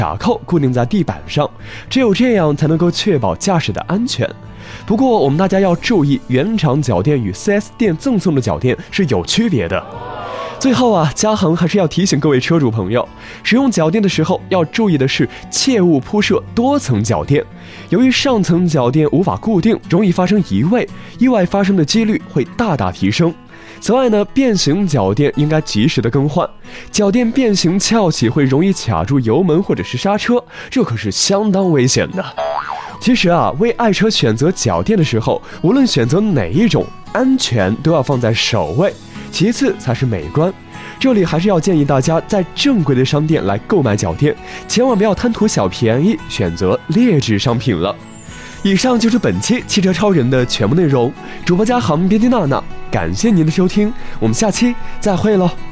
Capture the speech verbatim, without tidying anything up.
卡扣固定在地板上，只有这样才能够确保驾驶的安全。不过我们大家要注意，原厂脚垫与 四 S 店赠送的脚垫是有区别的。最后啊，嘉恒还是要提醒各位车主朋友，使用脚垫的时候要注意的是，切勿铺设多层脚垫。由于上层脚垫无法固定，容易发生移位，意外发生的几率会大大提升。此外呢，变形脚垫应该及时的更换，脚垫变形翘起会容易卡住油门或者是刹车，这可是相当危险的。其实啊，为爱车选择脚垫的时候，无论选择哪一种，安全都要放在首位，其次才是美观。这里还是要建议大家在正规的商店来购买脚垫，千万不要贪图小便宜，选择劣质商品了。以上就是本期汽车超人的全部内容，主播嘉航、编辑娜娜，感谢您的收听，我们下期再会喽。